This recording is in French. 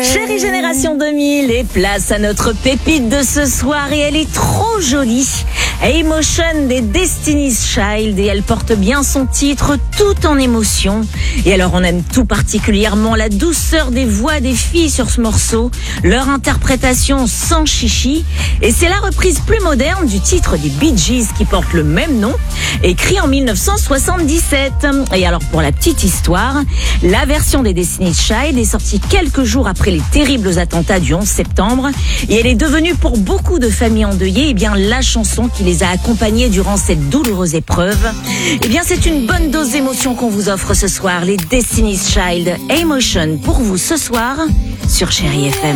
Chérie Génération 2000, et place à notre pépite de ce soir, et elle est trop jolie. Emotion des Destiny's Child, et elle porte bien son titre, tout en émotion. Et alors on aime tout particulièrement la douceur des voix des filles sur ce morceau, leur interprétation sans chichi, et c'est la reprise plus moderne du titre des Bee Gees qui porte le même nom, écrit en 1977. Et alors pour la petite histoire, la version des Destiny's Child est sortie quelques jours après les terribles attentats du 11 septembre, et elle est devenue pour beaucoup de familles endeuillées, la chanson qui les a accompagnés durant cette douloureuse épreuve. C'est une bonne dose d'émotion qu'on vous offre ce soir, les Destiny's Child, Emotion pour vous ce soir sur Chérie FM.